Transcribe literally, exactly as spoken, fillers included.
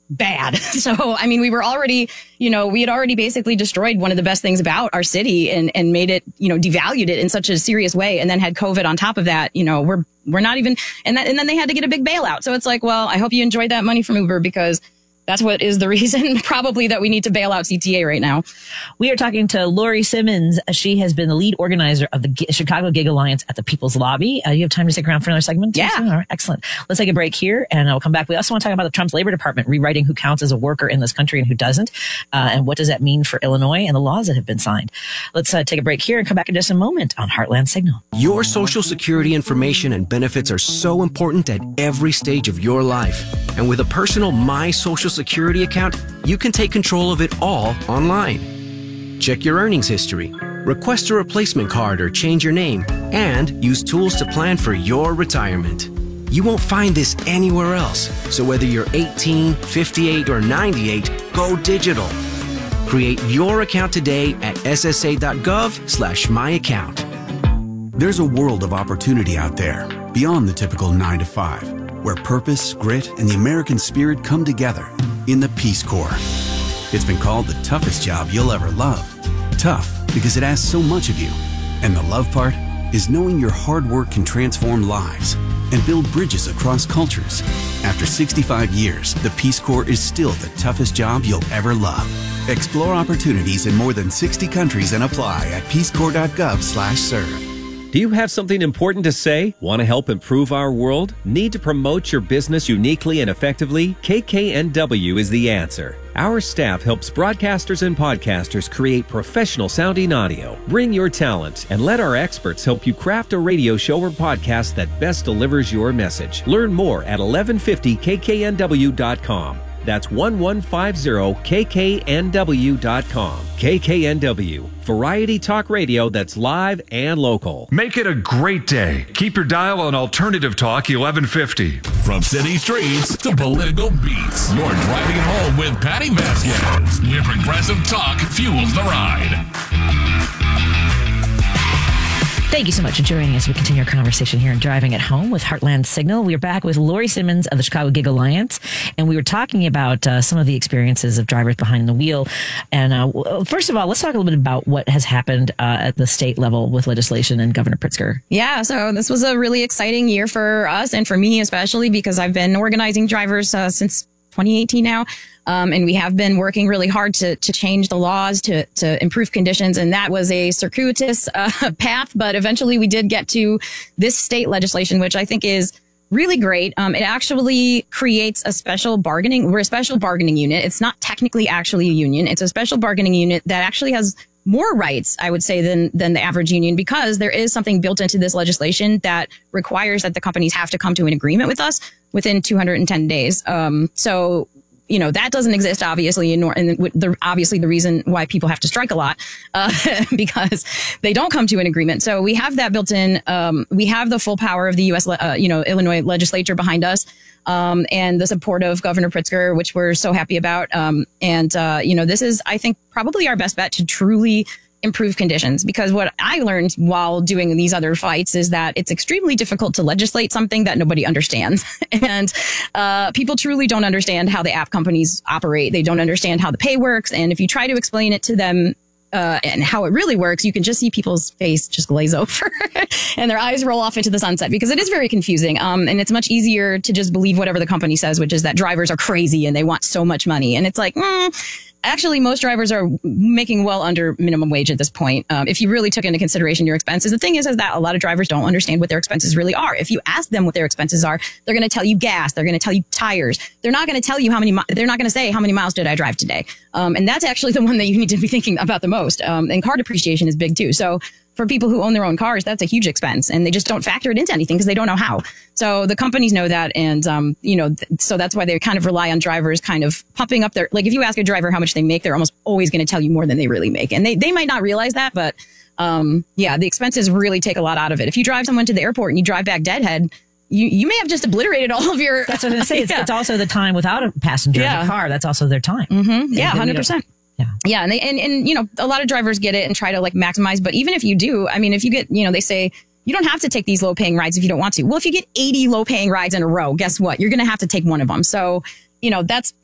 bad. So, I mean, we were already, you know, we had already basically destroyed one of the best things about our city and, and made it, you know, devalued it in such a serious way. And then had COVID on top of that, you know, we're, we're not even, and that, and then they had to get a big bailout. So it's like, well, I hope you enjoyed that money from Uber, because that's what is the reason probably that we need to bail out C T A right now. We are talking to Lori Simmons. She has been the lead organizer of the G- Chicago Gig Alliance at the People's Lobby. Uh, you have time to stick around for another segment? Yeah. All right, excellent. Let's take a break here and I'll come back. We also want to talk about the Trump's Labor Department rewriting who counts as a worker in this country and who doesn't. Uh, and what does that mean for Illinois and the laws that have been signed? Let's uh, take a break here and come back in just a moment on Heartland Signal. Your Social Security information and benefits are so important at every stage of your life. And with a personal My Social Security account, you can take control of it all online. Check your earnings history, request a replacement card or change your name, and use tools to plan for your retirement. You won't find this anywhere else. So whether you're eighteen, fifty-eight, or ninety-eight, go digital. Create your account today at ssa.gov slash my account. There's a world of opportunity out there beyond the typical nine to five, where purpose, grit, and the American spirit come together in the Peace Corps. It's been called the toughest job you'll ever love. Tough because it asks so much of you. And the love part is knowing your hard work can transform lives and build bridges across cultures. After sixty-five years, the Peace Corps is still the toughest job you'll ever love. Explore opportunities in more than sixty countries and apply at peacecorps.gov slash serve. Do you have something important to say? Want to help improve our world? Need to promote your business uniquely and effectively? K K N W is the answer. Our staff helps broadcasters and podcasters create professional sounding audio. Bring your talent and let our experts help you craft a radio show or podcast that best delivers your message. Learn more at eleven fifty K K N W dot com. That's eleven fifty K K N W dot com. K K N W, variety talk radio that's live and local. Make it a great day. Keep your dial on Alternative Talk eleven fifty. From city streets to political beats, you're driving home with Patty Vasquez. Where progressive talk fuels the ride. Thank you so much for joining us. We continue our conversation here in Driving at Home with Heartland Signal. We are back with Lori Simmons of the Chicago Gig Alliance, and we were talking about uh, some of the experiences of drivers behind the wheel. And uh, first of all, let's talk a little bit about what has happened uh, at the state level with legislation and Governor Pritzker. Yeah, so this was a really exciting year for us and for me especially, because I've been organizing drivers uh, since twenty eighteen now. Um, and we have been working really hard to to change the laws, to to improve conditions. And that was a circuitous uh, path. But eventually we did get to this state legislation, which I think is really great. Um, it actually creates a special bargaining. We're a special bargaining unit. It's not technically actually a union. It's a special bargaining unit that actually has more rights, I would say, than than the average union, because there is something built into this legislation that requires that the companies have to come to an agreement with us within two hundred ten days. Um, so you know, that doesn't exist, obviously, and the, obviously the reason why people have to strike a lot, uh, because they don't come to an agreement. So we have that built in. Um, we have the full power of the U S, uh, you know, Illinois legislature behind us, um, and the support of Governor Pritzker, which we're so happy about. Um, and, uh, you know, this is, I think, probably our best bet to truly improve conditions, because what I learned while doing these other fights is that it's extremely difficult to legislate something that nobody understands. And uh, people truly don't understand how the app companies operate. They don't understand how the pay works. And if you try to explain it to them uh, and how it really works, you can just see people's face just glaze over and their eyes roll off into the sunset, because it is very confusing. Um, and it's much easier to just believe whatever the company says, which is that drivers are crazy and they want so much money. And it's like, mm, actually, most drivers are making well under minimum wage at this point. Um, if you really took into consideration your expenses, the thing is, is that a lot of drivers don't understand what their expenses really are. If you ask them what their expenses are, they're going to tell you gas. They're going to tell you tires. They're not going to tell you how many, mi- they're not going to say how many miles did I drive today. Um, and that's actually the one that you need to be thinking about the most. Um, and car depreciation is big too. So for people who own their own cars, that's a huge expense, and they just don't factor it into anything because they don't know how. So the companies know that. And, um, you know, th- so that's why they kind of rely on drivers kind of pumping up their, like if you ask a driver how much they make, they're almost always going to tell you more than they really make. And they, they might not realize that, but, um, yeah, the expenses really take a lot out of it. If you drive someone to the airport and you drive back deadhead, you, you may have just obliterated all of your. That's what I was going to say. It's, yeah. it's also the time without a passenger yeah. in the car. That's also their time. Mm-hmm. Yeah, one hundred percent. Yeah. Yeah. And, they, and, and, you know, a lot of drivers get it and try to like maximize. But even if you do, I mean, if you get, you know, they say you don't have to take these low paying rides if you don't want to. Well, if you get eighty low paying rides in a row, guess what? You're going to have to take one of them. So, you know, that's